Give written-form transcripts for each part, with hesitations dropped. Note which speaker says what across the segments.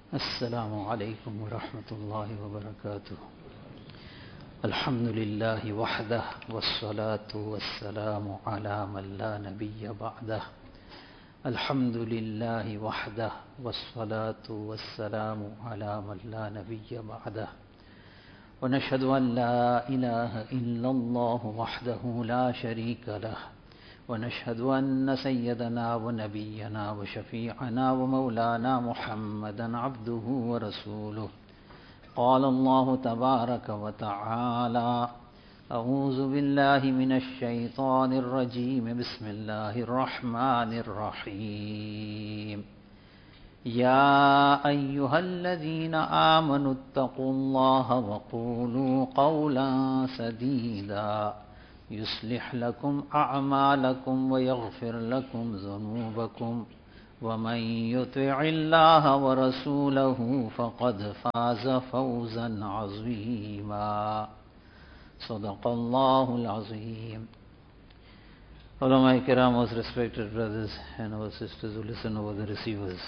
Speaker 1: السلام عليكم ورحمة الله وبركاته. الحمد لله وحده والصلاة والسلام على من لا نبي بعده. الحمد لله وحده والصلاة والسلام على من لا نبي بعده. ونشهد أن لا إله إلا الله وحده لا شريك له. ونشهد أن سيدنا ونبينا وشفيعنا ومولانا محمدا عبده ورسوله. قال الله تبارك وتعالى: أعوذ بالله من الشيطان الرجيم. بسم الله الرحمن الرحيم. يا أيها الذين آمنوا اتقوا الله وقولوا قولا سديدا يصلح لكم أعمالكم ويغفر لكم ذنوبكم ومن يطع الله ورسوله فقد فاز فوزا عظيما. صدق الله العظيم. Ulama Kiram, most respected brothers and our sisters who listen over the receivers.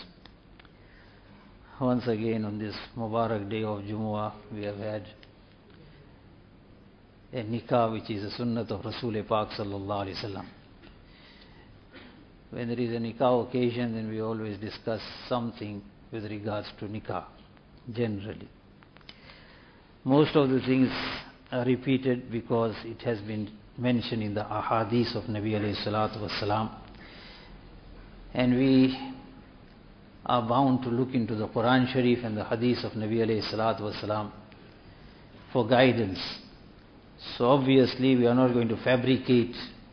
Speaker 1: Once again on this Mubarak day of Jumu'ah, we have had a nikah which is a sunnat of Rasul Pak sallallahu alaihi wasallam. When there is a nikah occasion, then we always discuss something with regards to nikah, generally. Most of the things are repeated because it has been mentioned in the ahadith of Nabi alayhi salatu wasalam. And we are bound to look into the Quran Sharif and the hadith of Nabi alayhi salatu wasalam for guidance. So obviously we are not going to fabricate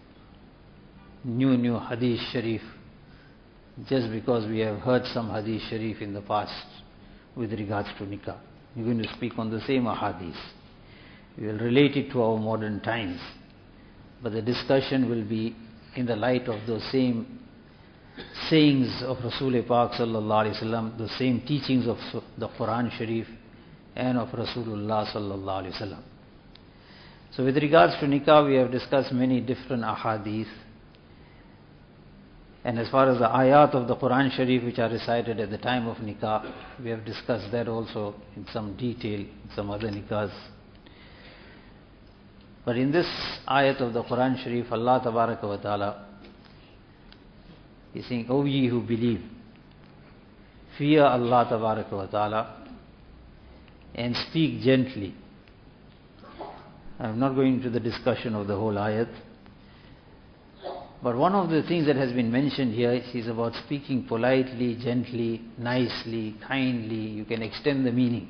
Speaker 1: new hadith sharif just because we have heard some hadith sharif in the past with regards to nikah. We're going to speak on the same ahadith. We will relate it to our modern times, but the discussion will be in the light of those same sayings of Rasul Pak sallallahu alaihi wasallam, the same teachings of the Quran Sharif and of Rasulullah sallallahu alaihi wasallam. So with regards to nikah, we have discussed many different ahadith. And as far as the ayat of the Quran Sharif which are recited at the time of nikah, we have discussed that also in some detail in some other nikahs. But in this ayat of the Quran Sharif, Allah Tabaraka wa Ta'ala is saying, O ye who believe, fear Allah Tabaraka wa Ta'ala and speak gently. I am not going into the discussion of the whole ayat. But one of the things that has been mentioned here is about speaking politely, gently, nicely, kindly. You can extend the meaning.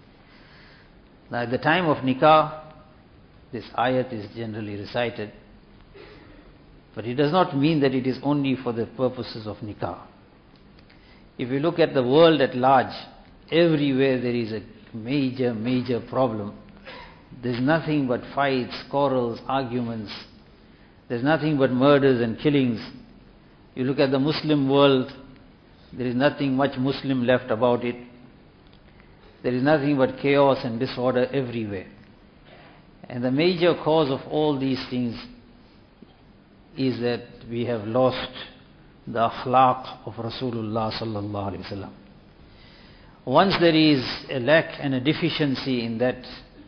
Speaker 1: Now at the time of nikah, this ayat is generally recited. But it does not mean that it is only for the purposes of nikah. If you look at the world at large, everywhere there is a major problem. There's nothing but fights, quarrels, arguments. There's nothing but murders and killings. You look at the Muslim world, there is nothing much Muslim left about it. There is nothing but chaos and disorder everywhere. And the major cause of all these things is that we have lost the akhlaq of Rasulullah sallallahu alaihi wasallam. Once there is a lack and a deficiency in that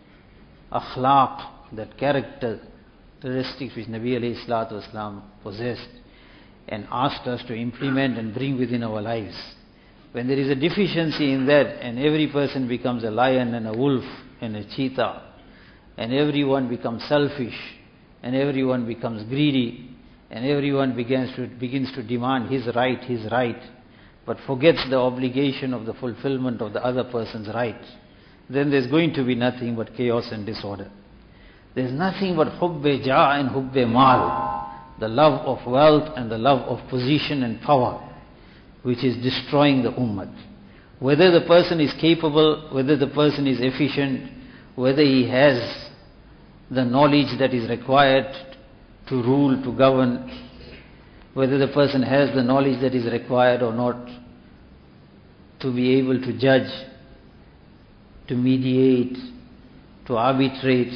Speaker 1: akhlaq, that characteristics which Nabi alayhi salatu wasalam possessed and asked us to implement and bring within our lives. When there is a deficiency in that and every person becomes a lion and a wolf and a cheetah and everyone becomes selfish and everyone becomes greedy and everyone begins to demand his right, but forgets the obligation of the fulfillment of the other person's right, then there's going to be nothing but chaos and disorder. There's nothing but hubbe ja and hubbe mal, the love of wealth and the love of position and power, which is destroying the ummah. Whether the person is capable, whether the person is efficient, whether he has the knowledge that is required to rule, to govern, whether the person has the knowledge that is required or not to be able to judge, to mediate, to arbitrate,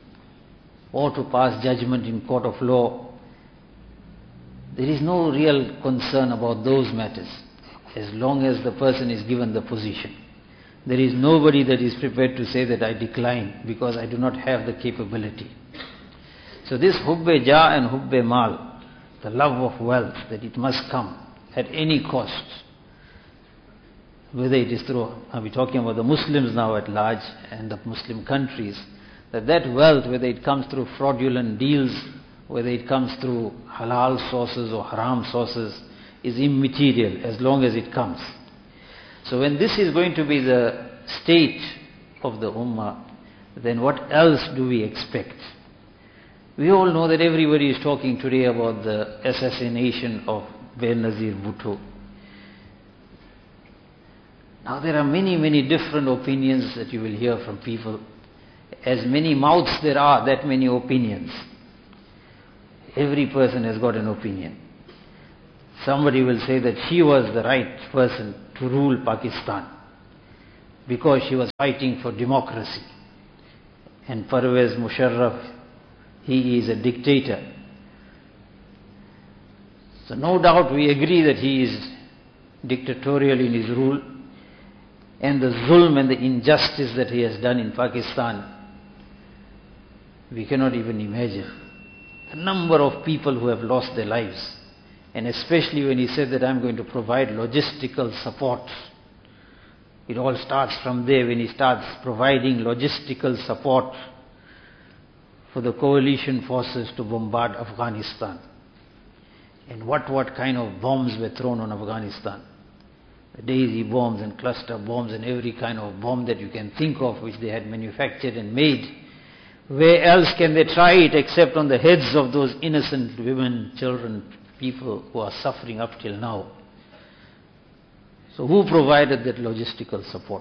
Speaker 1: or to pass judgment in court of law. There is no real concern about those matters. as long as the person is given the position. There is nobody that is prepared to say that I decline because I do not have the capability. So this hubbe ja and hubbe mal, the love of wealth, that it must come at any cost, whether it is through, are we talking about the Muslims now at large and the Muslim countries, that wealth, whether it comes through fraudulent deals, whether it comes through halal sources or haram sources, is immaterial as long as it comes. So when this is going to be the state of the Ummah, then what else do we expect? We all know that everybody is talking today about the assassination of Benazir Bhutto. Now there are many, many different opinions that you will hear from people. As many mouths there are, that many opinions. Every person has got an opinion. Somebody will say that she was the right person to rule Pakistan because she was fighting for democracy. And Parvez Musharraf, he is a dictator. So no doubt we agree that he is dictatorial in his rule, and the zulm and the injustice that he has done in Pakistan, we cannot even imagine. The number of people who have lost their lives, and especially when he said that I'm going to provide logistical support. It all starts from there, when he starts providing logistical support for the coalition forces to bombard Afghanistan. And what kind of bombs were thrown on Afghanistan? The daisy bombs and cluster bombs and every kind of bomb that you can think of, which they had manufactured and made. Where else can they try it except on the heads of those innocent women, children, people who are suffering up till now? So who provided that logistical support?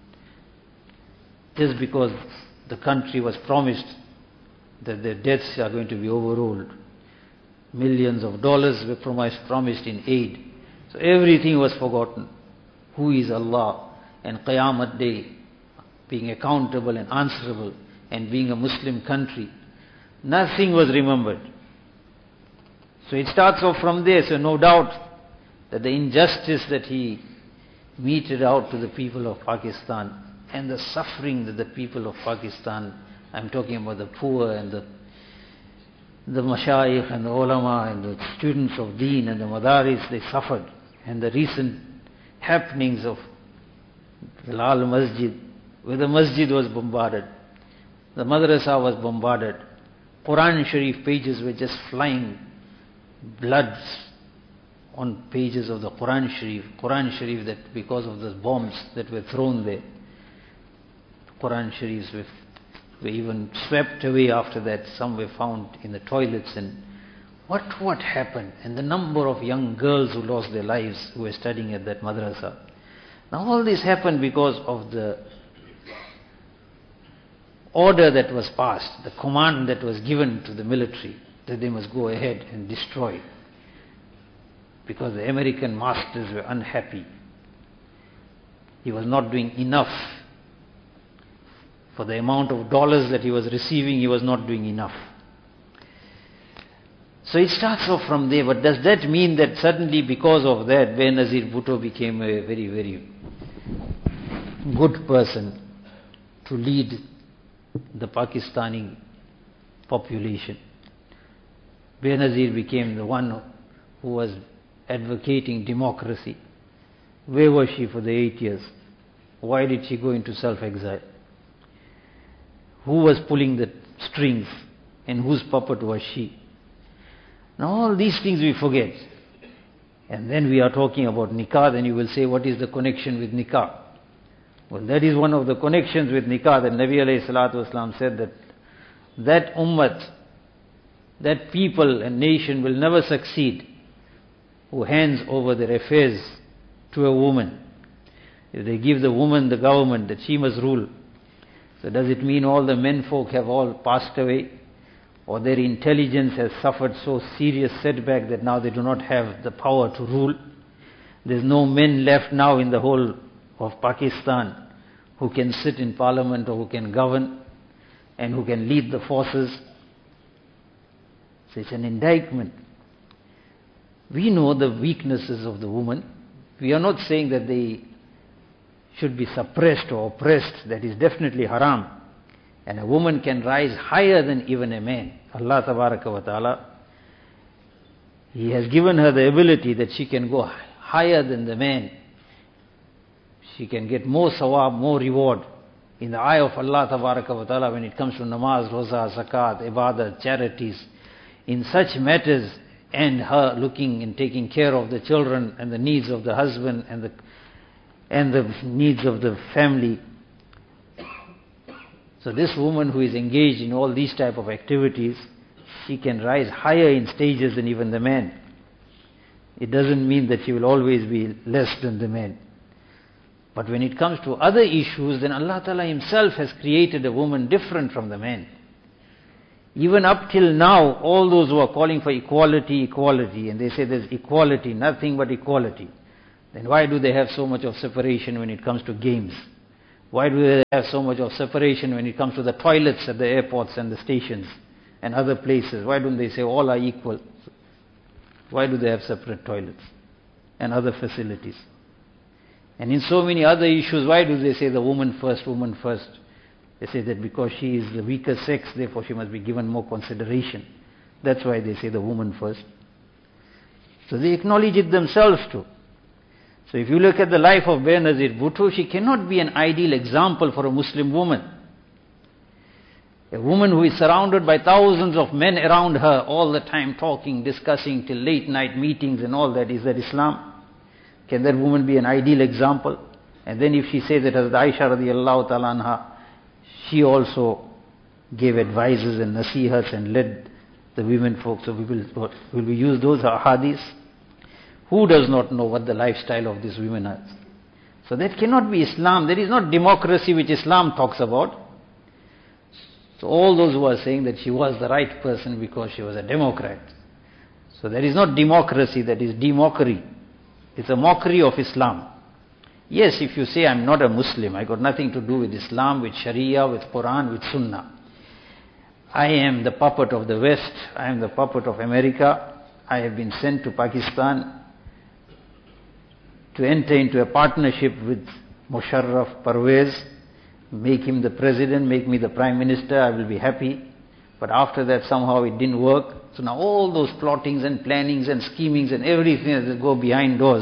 Speaker 1: Just because the country was promised that their deaths are going to be overruled. Millions of dollars were promised in aid. So everything was forgotten. Who is Allah? And Qiyamah Day, being accountable and answerable, and being a Muslim country, nothing was remembered. So it starts off from there. So no doubt that the injustice that he meted out to the people of Pakistan, and the suffering that the people of Pakistan, I'm talking about the poor and the mashayikh and the ulama and the students of deen and the madaris, they suffered. And the recent happenings of Bilal Masjid, where the masjid was bombarded, the madrasa was bombarded, Quran Sharif pages were just flying, bloods on pages of the Quran Sharif that because of the bombs that were thrown there, Quran Sharifs were even swept away after that. Some were found in the toilets. And what happened? And the number of young girls who lost their lives who were studying at that madrasa. Now all this happened because of the order that was passed, the command that was given to the military, that they must go ahead and destroy. Because the American masters were unhappy. He was not doing enough. For the amount of dollars that he was receiving, he was not doing enough. So it starts off from there. But does that mean that suddenly because of that, Benazir Bhutto became a very, very good person to lead the Pakistani population? Benazir became the one who was advocating democracy. Where was she for the 8 years? Why did she go into self-exile? Who was pulling the strings and whose puppet was she? Now all these things we forget. And then we are talking about nikah, then you will say, what is the connection with nikah? Well, that is one of the connections with nikah, that Nabi alayhi salatu wasalam said that ummat, that people and nation will never succeed who hands over their affairs to a woman. If they give the woman the government, that she must rule. So does it mean all the men folk have all passed away? Or their intelligence has suffered so serious setback that now they do not have the power to rule? There's no men left now in the whole of Pakistan who can sit in parliament or who can govern and who can lead the forces. So it's an indictment. We know the weaknesses of the woman. We are not saying that they should be suppressed or oppressed. That is definitely haram. And a woman can rise higher than even a man. Allah Tabaraka wa Ta'ala, He has given her the ability that she can go higher than the man. She can get more sawab, more reward in the eye of Allah Tabaraka wa Ta'ala when it comes to namaz, roza, zakat, ibadah, charities, in such matters, and her looking and taking care of the children and the needs of the husband and the needs of the family. So this woman who is engaged in all these type of activities, she can rise higher in stages than even the man. It doesn't mean that she will always be less than the man. But when it comes to other issues, then Allah Ta'ala Himself has created a woman different from the man. Even up till now, all those who are calling for equality, equality, and they say there's equality, nothing but equality, then why do they have so much of separation when it comes to games? Why do they have so much of separation when it comes to the toilets at the airports and the stations and other places? Why don't they say all are equal? Why do they have separate toilets and other facilities? And in so many other issues, why do they say the woman first, woman first? They say that because she is the weaker sex, therefore she must be given more consideration. That's why they say the woman first. So they acknowledge it themselves too. So if you look at the life of Benazir Bhutto, she cannot be an ideal example for a Muslim woman. A woman who is surrounded by thousands of men around her all the time talking, discussing till late night meetings and all that, is that Islam? Can that woman be an ideal example? And then if she says that Hazrat Aisha radiallahu ta'ala anha, she also gave advices and nasihats and led the women folk. So will we use those ahadith? Who does not know what the lifestyle of these women is? So that cannot be Islam. There is not democracy which Islam talks about. So all those who are saying that she was the right person because she was a Democrat. So there is not democracy, that is demockery. It's a mockery of Islam. Yes, if you say I'm not a Muslim, I got nothing to do with Islam, with Sharia, with Quran, with Sunnah. I am the puppet of the West. I am the puppet of America. I have been sent to Pakistan to enter into a partnership with Musharraf Parvez, make him the president, make me the prime minister, I will be happy. But after that somehow it didn't work. So now all those plottings and plannings and schemings and everything that go behind doors.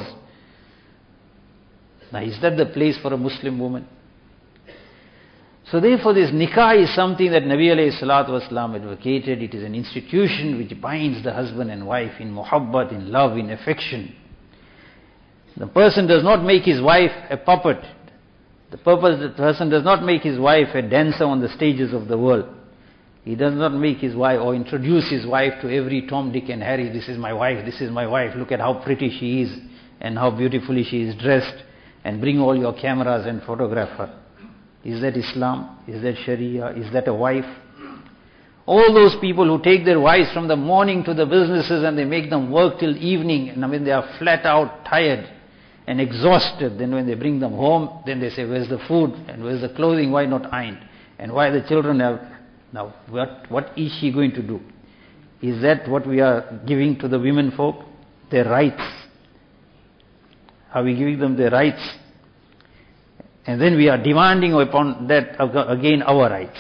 Speaker 1: Now is that the place for a Muslim woman? So therefore this nikah is something that Nabi alayhi salatu wasalam advocated. It is an institution which binds the husband and wife in muhabbat, in love, in affection. The person does not make his wife a puppet. The person does not make his wife a dancer on the stages of the world. He does not make his wife or introduce his wife to every Tom, Dick and Harry. This is my wife, this is my wife. Look at how pretty she is and how beautifully she is dressed. And bring all your cameras and photograph her. Is that Islam? Is that Sharia? Is that a wife? All those people who take their wives from the morning to the businesses and they make them work till evening, and when they are flat out, tired and exhausted, then when they bring them home, then they say, where's the food and where's the clothing, why not ironed? And why the children have... Now, what is she going to do? Is that what we are giving to the women folk? Their rights. Are we giving them their rights? And then we are demanding upon that again our rights.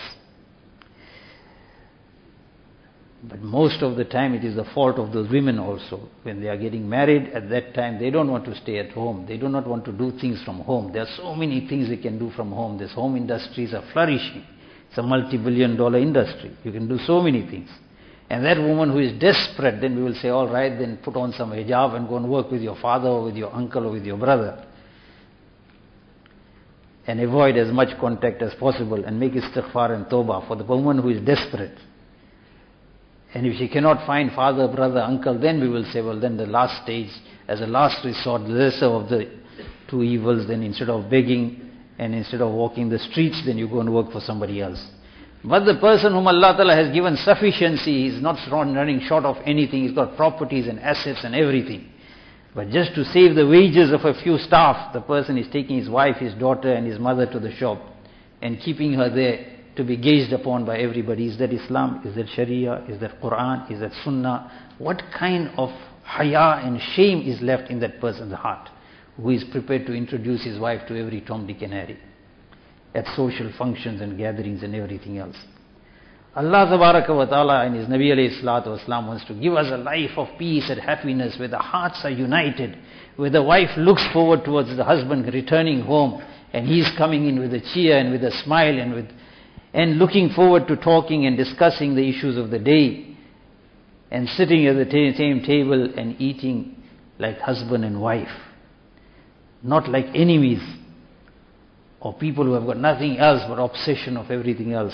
Speaker 1: But most of the time it is the fault of those women also. When they are getting married, at that time they don't want to stay at home. They do not want to do things from home. There are so many things they can do from home. These home industries are flourishing. It's a multi-billion-dollar industry. You can do so many things. And that woman who is desperate, then we will say, all right, then put on some hijab and go and work with your father or with your uncle or with your brother. And avoid as much contact as possible and make istighfar and tawbah for the woman who is desperate. And if she cannot find father, brother, uncle, then we will say, well, then the last stage, as a last resort, the lesser of the two evils, then instead of begging and instead of walking the streets, then you go and work for somebody else. But the person whom Allah Ta'ala has given sufficiency, he is not running short of anything, he's got properties and assets and everything. But just to save the wages of a few staff, the person is taking his wife, his daughter and his mother to the shop and keeping her there to be gazed upon by everybody. Is that Islam? Is that Sharia? Is that Quran? Is that Sunnah? What kind of haya and shame is left in that person's heart? who is prepared to introduce his wife to every Tom, Dick and Harry at social functions and gatherings and everything else. Allah Tabaraka wa Ta'ala and His Nabi alayhi salatu wasalam wants to give us a life of peace and happiness where the hearts are united, where the wife looks forward towards the husband returning home and he is coming in with a cheer and with a smile and looking forward to talking and discussing the issues of the day and sitting at the same table and eating like husband and wife, not like enemies or people who have got nothing else but obsession of everything else.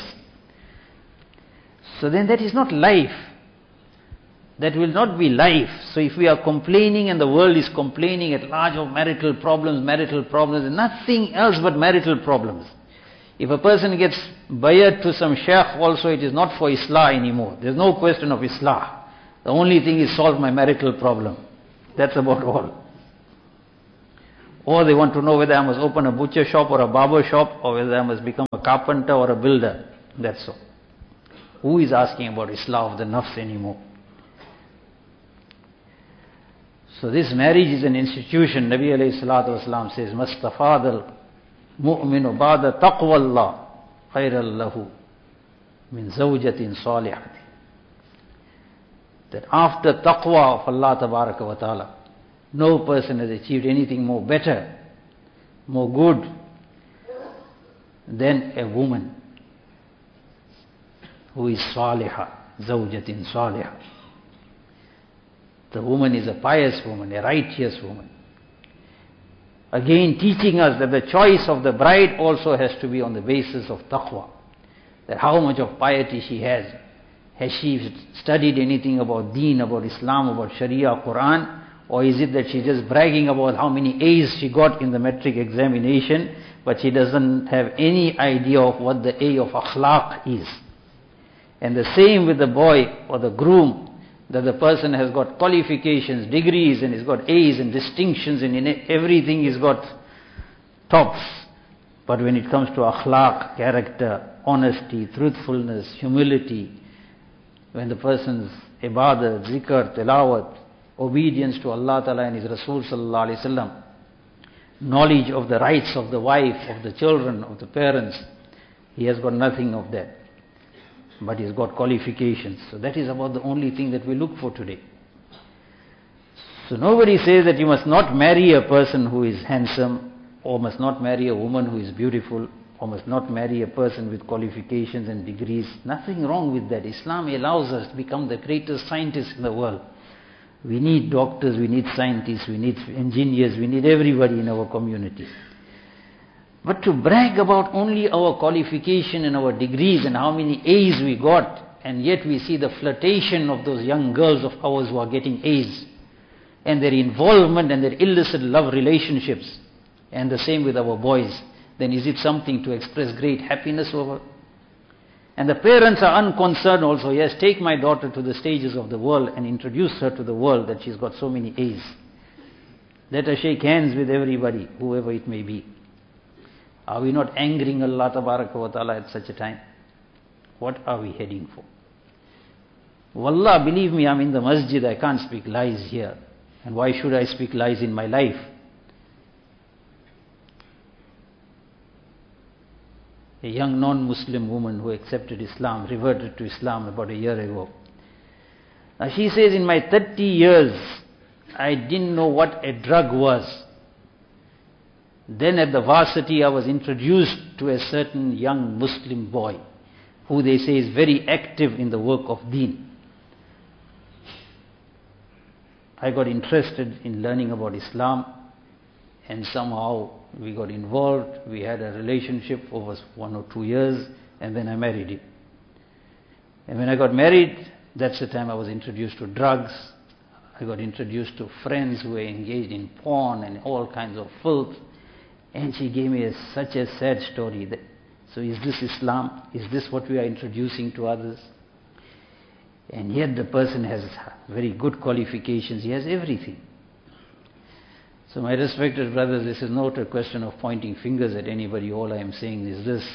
Speaker 1: So then that is not life. That will not be life. So if we are complaining and the world is complaining at large of marital problems, nothing else but marital problems. If a person gets bayat to some sheikh also, it is not for islah anymore. There is no question of islah. The only thing is solve my marital problem. That's about all. Or they want to know whether I must open a butcher shop or a barber shop or whether I must become a carpenter or a builder. That's all. Who is asking about islah of the nafs anymore? So this marriage is an institution. Nabi alayhi salatu wasalam says, Mastafad al-mu'minu ba'da taqwa Allah khayran lahu min zawjatin salihati. That after taqwa of Allah Tabaraka wa Ta'ala, no person has achieved anything more better, more good than a woman who is salihah, zawjatin salihah. The woman is a pious woman, a righteous woman. Again teaching us that the choice of the bride also has to be on the basis of taqwa. That how much of piety she has. Has she studied anything about deen, about Islam, about Sharia, Quran? Or is it that she's just bragging about how many A's she got in the metric examination, but she doesn't have any idea of what the A of akhlaq is? And the same with the boy or the groom, that the person has got qualifications, degrees, and he's got A's and distinctions, and in everything he's got tops. But when it comes to akhlaq, character, honesty, truthfulness, humility, when the person's ibadah, zikr, tilawat, obedience to Allah Ta'ala and His Rasul Sallallahu Alaihi Wasallam, knowledge of the rights of the wife, of the children, of the parents, he has got nothing of that. But he's got qualifications. So that is about the only thing that we look for today. So nobody says that you must not marry a person who is handsome, or must not marry a woman who is beautiful, or must not marry a person with qualifications and degrees. Nothing wrong with that. Islam allows us to become the greatest scientists in the world. We need doctors, we need scientists, we need engineers, we need everybody in our community. But to brag about only our qualification and our degrees and how many A's we got, and yet we see the flirtation of those young girls of ours who are getting A's, and their involvement and their illicit love relationships, and the same with our boys, then is it something to express great happiness over? And the parents are unconcerned also. Yes, take my daughter to the stages of the world and introduce her to the world that she's got so many A's. Let her shake hands with everybody, whoever it may be. Are we not angering Allah Tabaraka wa Ta'ala at such a time? What are we heading for? Wallah, believe me, I'm in the masjid, I can't speak lies here. And why should I speak lies in my life? A young non-Muslim woman who accepted Islam, reverted to Islam about a year ago. Now she says, in my 30 years, I didn't know what a drug was. Then at the varsity, I was introduced to a certain young Muslim boy, who they say is very active in the work of deen. I got interested in learning about Islam, and somehow we got involved. We had a relationship over 1 or 2 years, and then I married him. And when I got married, that's the time I was introduced to drugs. I got introduced to friends who were engaged in porn and all kinds of filth. And she gave me such a sad story. So is this Islam? Is this what we are introducing to others? And yet the person has very good qualifications. He has everything. So my respected brothers, this is not a question of pointing fingers at anybody. All I am saying is this,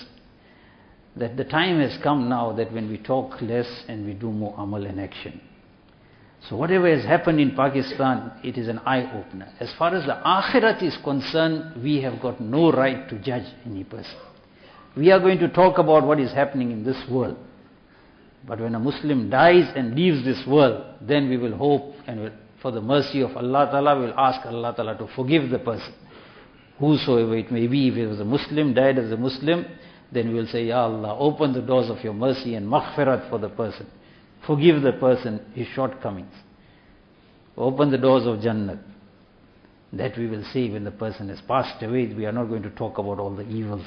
Speaker 1: that the time has come now that when we talk less and we do more amal and action. So whatever has happened in Pakistan, it is an eye-opener. As far as the Akhirat is concerned, we have got no right to judge any person. We are going to talk about what is happening in this world. But when a Muslim dies and leaves this world, then we will hope and for the mercy of Allah Ta'ala, we will ask Allah Ta'ala to forgive the person. Whosoever it may be, if it was a Muslim, died as a Muslim, then we will say, Ya Allah, open the doors of your mercy and maghfirat for the person. Forgive the person his shortcomings. Open the doors of Jannah. That we will say when the person has passed away. We are not going to talk about all the evils.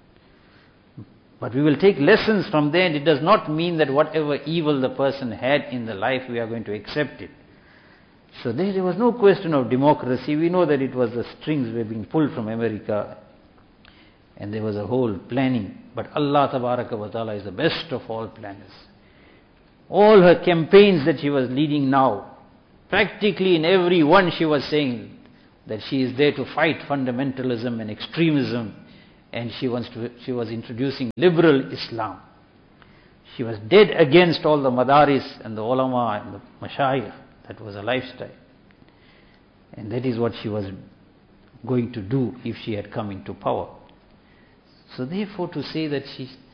Speaker 1: But we will take lessons from there, and it does not mean that whatever evil the person had in the life, we are going to accept it. So there was no question of democracy. We know that it was the strings were being pulled from America, and there was a whole planning. But Allah Tabaraka wa Ta'ala is the best of all planners. All her campaigns that she was leading now, practically in every one she was saying that she is there to fight fundamentalism and extremism, and she was introducing liberal Islam. She was dead against all the madaris and the ulama and the mashayikh. That was a lifestyle. And that is what she was going to do if she had come into power. So therefore to say that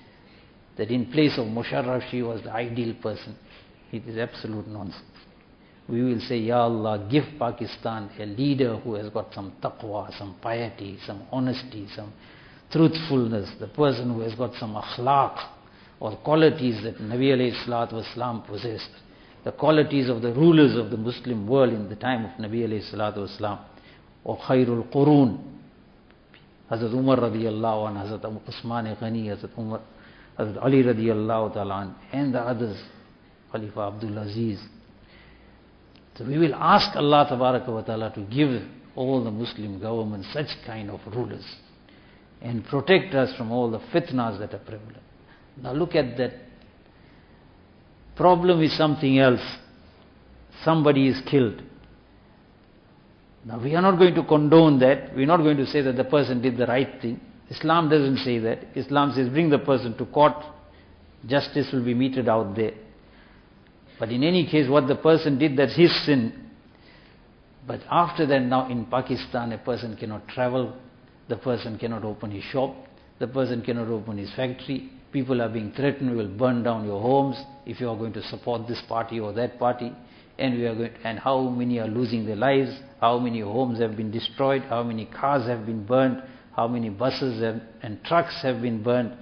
Speaker 1: in place of Musharraf she was the ideal person, it is absolute nonsense. We will say, Ya Allah, give Pakistan a leader who has got some taqwa, some piety, some honesty, some truthfulness, the person who has got some akhlaq, or qualities that Nabi alayhi salatu wasalam possessed, the qualities of the rulers of the Muslim world in the time of Nabi alayhi salatu wasalam, or Khairul Qurun, Hazrat Umar radiyallahu anh, Hazrat Usman Ghani, Hazrat Ali radiyallahu ta'ala anh, and the others, Khalifa Abdul Aziz. So we will ask Allah Tabaraka wa Ta'ala to give all the Muslim governments such kind of rulers and protect us from all the fitnas that are prevalent. Now look at that. Problem is something else. Somebody is killed. Now we are not going to condone that. We are not going to say that the person did the right thing. Islam doesn't say that. Islam says bring the person to court. Justice will be meted out there. But in any case, what the person did, that's his sin. But after that, now in Pakistan, a person cannot travel. The person cannot open his shop. The person cannot open his factory. People are being threatened, we will burn down your homes if you are going to support this party or that party. And how many are losing their lives, how many homes have been destroyed, how many cars have been burned, how many buses and trucks have been burned.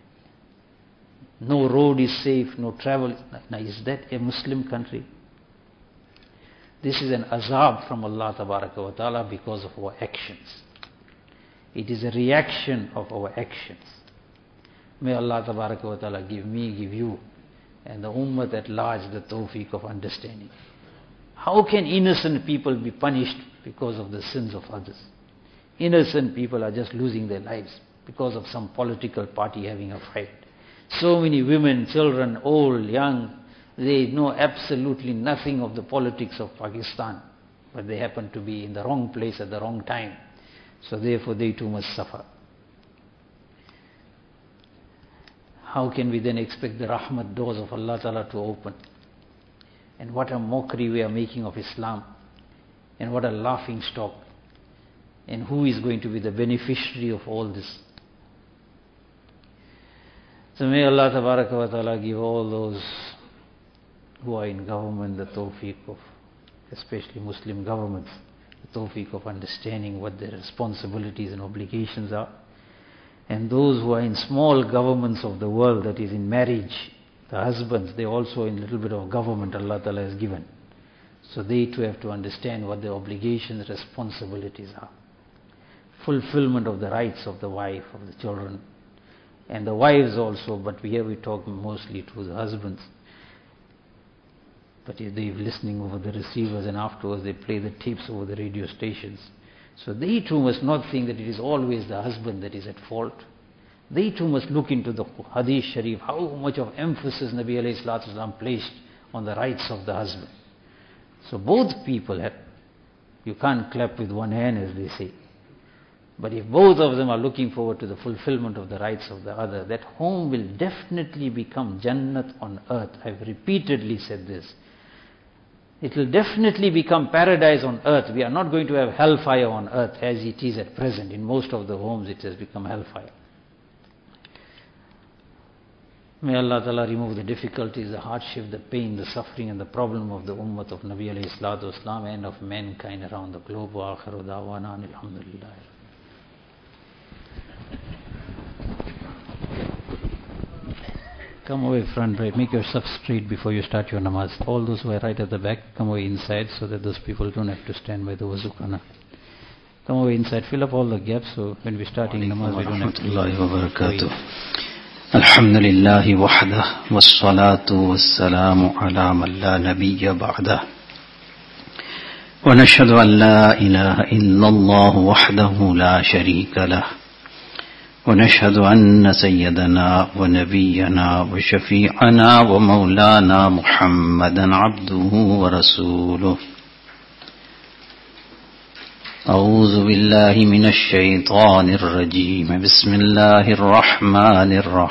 Speaker 1: No road is safe, no travel. Now is that a Muslim country? This is an azab from Allah Tabaraka wa Ta'ala because of our actions. It is a reaction of our actions. May Allah Tabaraka wa Ta'ala give me, give you, and the ummah at large the tawfiq of understanding. How can innocent people be punished because of the sins of others? Innocent people are just losing their lives because of some political party having a fight. So many women, children, old, young, they know absolutely nothing of the politics of Pakistan, but they happen to be in the wrong place at the wrong time. So therefore they too must suffer. How can we then expect the rahmat doors of Allah Ta'ala to open? And what a mockery we are making of Islam. And what a laughing stock. And who is going to be the beneficiary of all this? So may Allah Tabaraka wa Ta'ala give all those who are in government the tawfiq of, especially Muslim governments, the tawfiq of understanding what their responsibilities and obligations are. And those who are in small governments of the world, that is in marriage, the husbands, they also in a little bit of government Allah Ta'ala has given. So they too have to understand what their obligations, responsibilities are. Fulfillment of the rights of the wife, of the children, and the wives also, but here we talk mostly to the husbands. But they're listening over the receivers and afterwards they play the tapes over the radio stations. So they too must not think that it is always the husband that is at fault. They too must look into the Hadith Sharif, how much of emphasis Nabi alayhi salatu wasalam placed on the rights of the husband. So both people have, you can't clap with one hand as they say. But if both of them are looking forward to the fulfillment of the rights of the other, that home will definitely become Jannat on earth. I've repeatedly said this. It will definitely become paradise on earth. We are not going to have hellfire on earth as it is at present. In most of the homes it has become hellfire. May Allah Ta'ala remove the difficulties, the hardship, the pain, the suffering and the problem of the ummah of Nabi alayhi salatu wasalam and of mankind around the globe. Wa akhiru da'wana alhamdulillah. Come away front, right? Make yourself straight before you start your namaz. All those who are right at the back, come away inside so that those people don't have to stand by the wuzu khana. Come away inside, fill up all the gaps so when we're starting namaz we don't have to.
Speaker 2: Alhamdulillahi wahdah wassalatu wassalamu ala man la nabiyya ba'dah wa nashhadu an la ilaha illallah wahdahu la sharika lah wa nashhadu anna sayyidana wa nabiyyana wa shafi'ana wa maulana Muhammadan abduhu wa rasuluh. أعوذ بالله من الشيطان الرجيم بسم الله الرحمن الرحيم